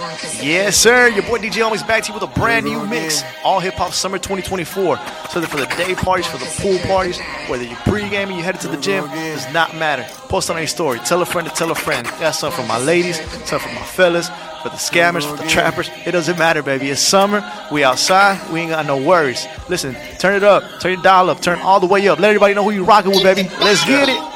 Yes, sir. Your boy DJ Always back to you with a brand new mix. All Hip Hop Summer 2024. So for the day parties, for the pool parties, whether you're pre-gaming, you headed to the gym, does not matter. Post on any story. Tell a friend to tell a friend. Got something for my ladies, something for my fellas, for the scammers, for the trappers. It doesn't matter, baby. It's summer. We outside. We ain't got no worries. Listen, turn it up. Turn your dial up. Turn all the way up. Let everybody know who you rocking with, baby. Let's get it.